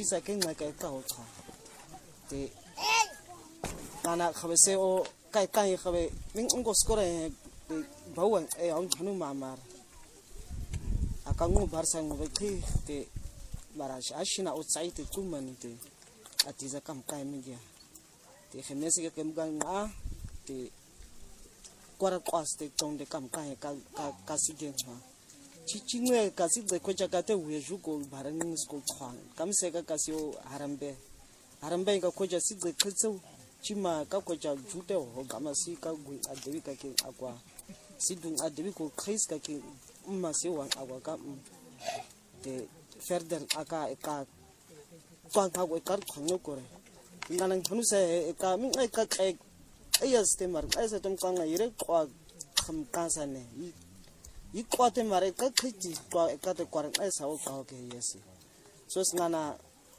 chisa ke ngaka ka ho tsa te nana khabe se o kai khabe ning ngo skore bawan e ang hanu mamar akangu barsa ngo bekhi te barash ashina outside te kumani te atiza kam kai media te khemesi ke mganga te kwara kwaste tonde kam kai ka sigenga chichingwe kasi khoja kate uyejuko barani sko khang kamseka kasi o harambe ka khoja sidze khitso chima ka khoja jute ho gamasi ka gui adewi ka ke akwa sidung adewi ko khis ka ke se wan akwa ka te further aka kwang ka ko kar khonyo kore nganan khonu se ka mi ai ka kai ayas te mar ai se tom kwanga ire kwa kham kansa ne I kwate mare ka khiti kwa ka te kwara ai sa o ka ke yes so ngana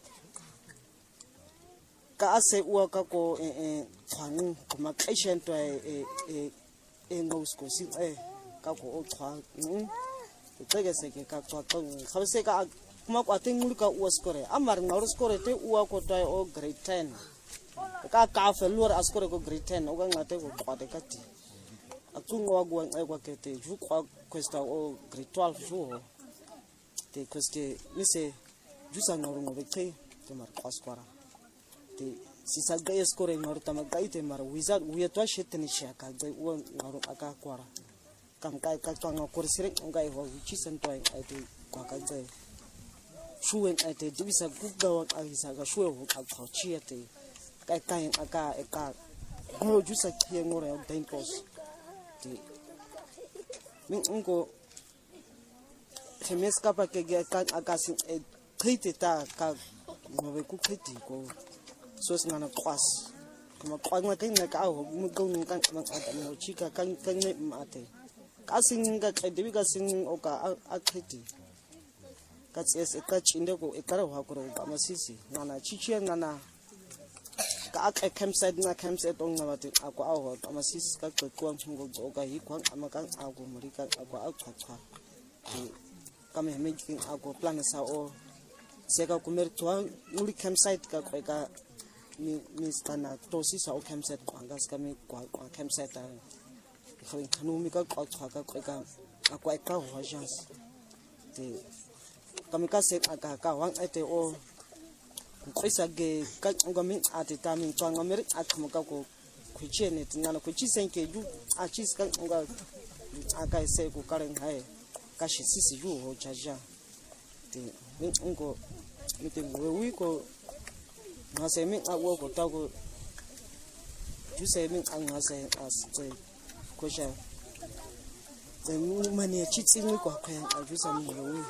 ka ase uwa ka ko khwang kuma patient to ngos ko si ka ko o khwa ke se ke ka kwa ka khabse ka kuma kwate ngulu ka uwa skore amar ngoro skore te uwa ko to o grade 10 ka felur askore ko grade 10 o ga ngate ko kwate ka ti akungo wagwa ngwa kete ju kwa questa o grade 12 ju te queste mise jusa ngoro ngobekte te mar kwaskwara te sisa gaya skore ngoro tamagai te mar wizard uyetwa sheteni shaka gai uwa ngoro aka kwara kam kai ka twanga korsire ngai ho chisen toy ate kwa ka gai shuwen ate dibisa gugga isa ga shuwe ho ka khochi ate kai aka ngoro jusa kie ngoro ya dainpos min ungo femeska pa ke ga akasin khite ta ka ngobe ku khiti ko so singana kwas kuma kwanga ke ngaka ho mu go nka mang ata mo chika kan ne mate ka singa ka debi ka sing o ka akhiti ka tsese ka chinde ko e kara wa ko ba masisi ngana chichia ngana ka campsite na campsite on na bati akwa aho amasis ka kwekwa ngo ka hikwang amakan ako murika akwa akwa kame making ako plan sa o seka kumertwa nguli campsite ka kweka ni stana tosi sa o campsite kwangas kame kwa campsite a khawin khanumi ka kweka akwa ka ho agence te kame ka se ka wang ate o isa ge ka ngami ate tami twanga meri atmuka ko kuchene tinana kuchisenke ju achis ka nga aka se ko karen hae ka sisi ju ho chaja te ngo mite wewi ko ngase mi awo ko tago ju se mi angase as te ko sha te mani chitsi ni ko kwen aju sa mi wewi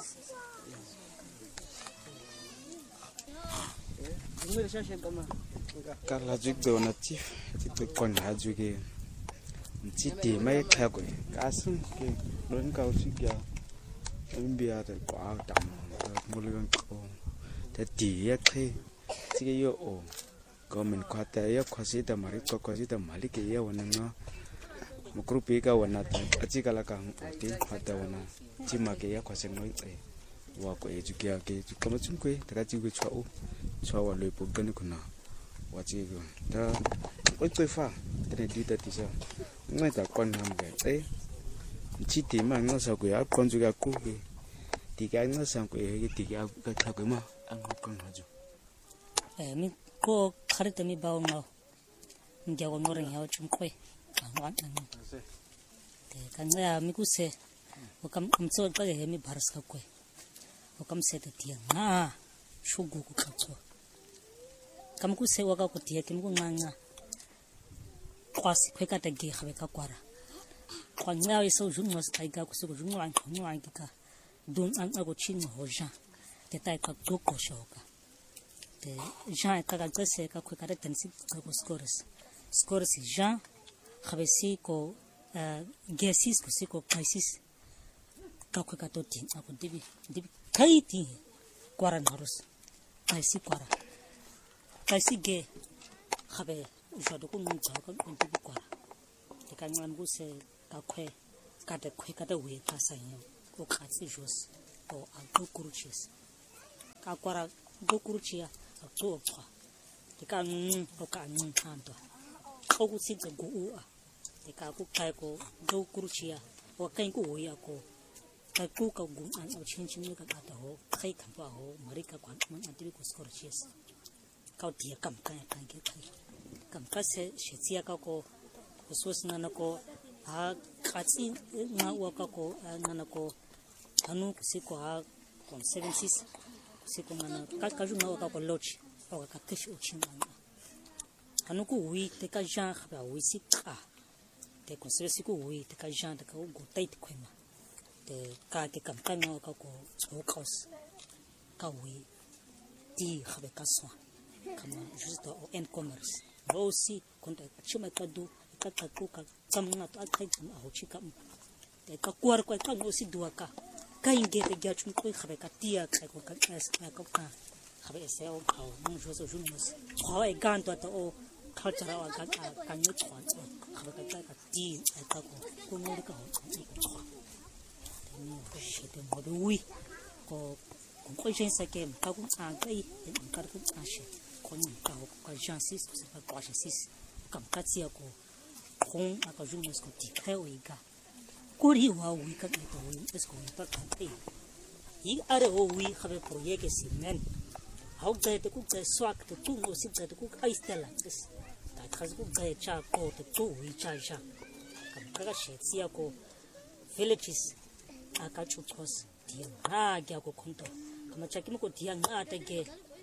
Kala jugdo na chief ti kon ha juge chiti mai kha ko kasun ke don ka usiga mbia de kwa dam muligan ko te ti ya khe ti yo o government kwa ta ya khosi ta mari ko khosi ta mali ke ya wona no mukrupi ka wona ta achikala ka ti khata wona chima ke ya khosi noi te wa ko ejuke ke kama chunkwe ta ji go chwa wa le po gani kuna wa ji go ta ko fa te di ta ti sa ngai ta kon nam ge chi ti ma ngo sa ko ya kon ju ga ku ge ti ga ngo sa ko e ti ga ka ta ko ma an ko kon ha ju mi ko khare te mi ba ngo ngia go ngore ya chunkwe wa an te kan ya mi ku se o kam so ka ge mi bharas ka ko o kam se te ti na shugu ku ka cho kam ku se wa ka ku ti ke mu nganga kwasi kweka ta ge khabe ka kwara kwanga iso junwa sta ga ku se ku junwa an ka don an go chin ho ja te tai ka go ko shoka te ja ka ga se ka kweka ta tansi ka ko scores ja khabe si ko gesis ku si ko crisis ka kweka to tin aku dibi kaiti kwara narus kaisi kwara kaisi ge khabe jado ko nung jaga dibi kwara te kan ngan bu se ka kwe ka de we ka sa yin ko ka si jos o a go kuruchis ka kwara go kuruchia a go twa te ka o ka tanto o ku sit go u a te ka ku kai ko go kuruchia o kai ku ya ko ka ku ka gu an o chin ka ta ho kai kan pa ho mari ka kwan man ati ko skor chies ka ti kam ka ke kai kam ka se shetia ka ko sos na ko a katsi na wa ka ko na ko anu se ko a kon 76 se ko na ka ju na wa ka ko loch o ka kish o chin anu ku wi te ka jan ba wi si ka te ko se ku wi te ka jan te ka go tai te kwema te ka ke kam ka na ka ko o kaus ka wi ti khabe ka so kama juste au en commerce aussi quand chuma ka do ka ku ka samna to akai a ho chika te ka kwar ko ka no si duaka ka inge te ga chum ko khabe ka tia ka ko ka ka khabe se o ka no jo so junus ko e gan to o culture wa ka ni chwa khabe ka ti ka ko no ka ho ko ni ko shi te mo do wi ko ko jensa ke ka ku a kai ka ku a she ko ni ka ko jansis se pa ko jansis kam ka tia ko kong aka junus ko ti kai o iga kori wa wi ka ko wi es ko ta ka te I are o wi khabe project si men how ga te ku ga swak te tu no si ga te ku ai stella es ta khaz ku ga cha ko te tu wi cha cha kam ka she tia ko villages aka chu kos dia na ga ko konto kama cha kim ko dia na ta ge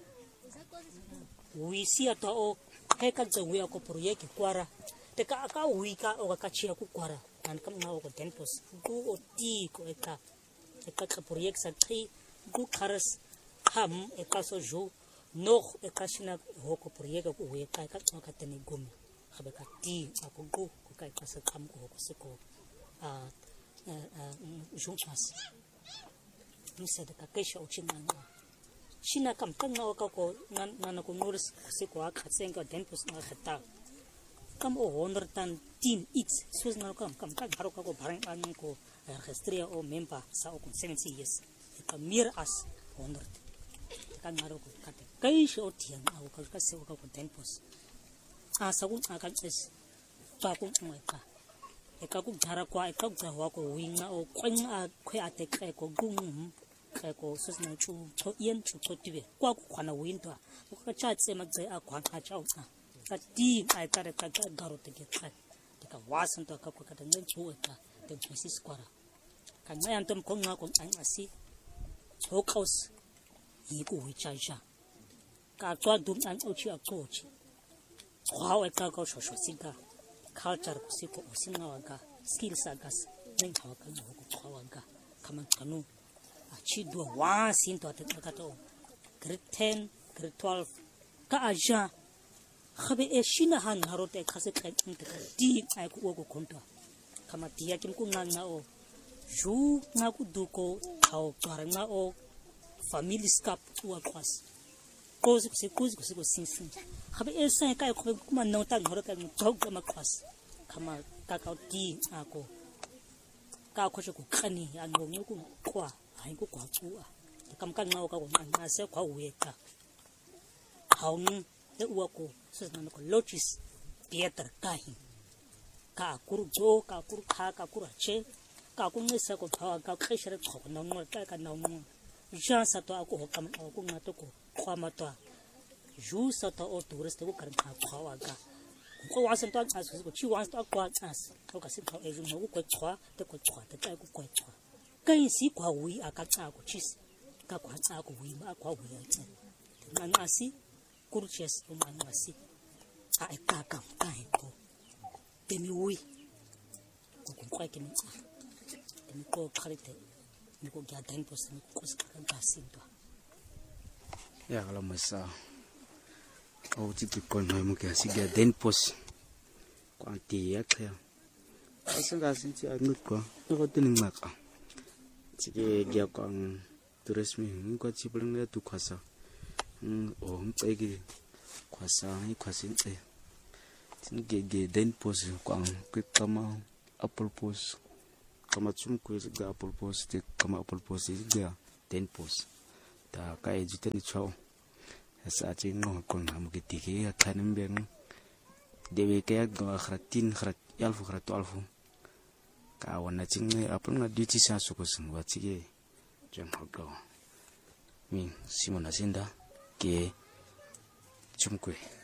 wi si ata o he ka za wi ko project kwara te ka wi ka o ka chia ku kwara an kam na o ko tempos go o ti ko eta ka project sa tri go kharas ham e ka so jo no e ka shina ho ko project ko wi ka ka tene gum khabe ka ti ko go ko ka sa kam ko se ko jo chas ni se de ka ke sho china shina kam kan na ka ko na ko nurs se ko ka tsenga tempos na khata kam o honor tan tin x sus na kam ka baro ka ko bharang an ko registria o member sa o kon 70 years ka mir as honor ka ngaro ko ka te kai sho tian au ka se o ka ko tempos a sa kun a ka es pa kun mo ka e ka ku dhara kwa e ka ga wa ko winga o kwen a khwe a te ka ko gum ka ko sus na chu cho yen chu cho tibe kwa ku khwana win to ka cha tse ma tse a khwa ka cha o ka ti ai ka re ka garo te ke ka te ka wasan to ka ko ka ngen chu ka te physics kwara ka ngan tom ko nga ko an asi so kaus yi ku wi cha cha ka twa dum an o chi a ko chi khwa wa ka ko sho sho singa culture ku si ko singa wa ka skills a gas nen ka ka no ko khwa wa ka kama kanu a chi do wa sin to te ka to grade 10 grade 12 ka aja khabe e shina han harote khase ka ti ai ku ko konto kama dia kim ku ngang na o ju na ku du ko thau par na o family skap wa kwas ko se ko sin khabe e sa ka ko kuma no ta ngoro ka thau ka ma kwas kama ka ka ti a ko ka ko ku khani an ngo ngi ku kwa ai ku kwa ku a kam ka ngao ka ko na se kwa we ka haung e uwa ko se na ko lochis pieter kahi ka kuru jo ka kuru kha ka kuru che ka ku ngi sa ko tha ka khishre kho na no ka na no ja sa to ko kam ko na to ko khwa ma to ju sa to o tourist ko kar kha khwa ga ko wa san to as ko chi wa to kwa as ko ka sin to e ju no ko khwa te ko khwa te ka ko khwa kai si kwa wi aka tsa ko chis ka kwa tsa ko wi ma kwa wi ya tsa man asi kurches o man asi a e ka ka ko te mi wi ko kwa ke mi ko khalite mi ko ga dan pos mi ko ska ka sin to ya kala masa o ti ko no mo ke si ga dan pos kwa ti ya kya asa ga sin ti a ngut ko ko tin ma ka 지게 기억광 드레스미 같이 불능내 두 과사 빼기 과사 이 과신째 진게 된 포스 광 그까마 애플 포스 까마 춤고 가 애플 포스 데 까마 애플 포스 데 된 포스 다 가이 주테니 쳐 sa chi no kon ham ke tiki ya tanim beng dewe ke ga khratin khrat yalfu khrat alfu ka wana ching apun na duty sa sukusung wa chige jam hogo min simona sinda ke chumkwe